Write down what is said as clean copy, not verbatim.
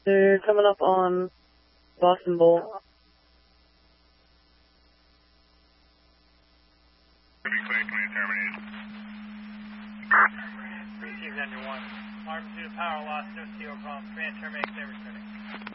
They're coming up on Boston Bowl. Receive under 1. Arms due to power loss, no CO problem. Command terminates, never returning.